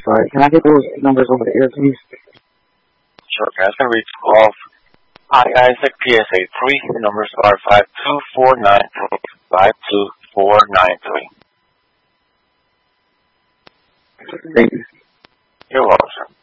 sorry. Can I get those numbers over the air, please? Sure, guys. Can reach off. Hi, Isaac, PSA 3. The numbers are 52493. 52493. Thank you. You're welcome, sir.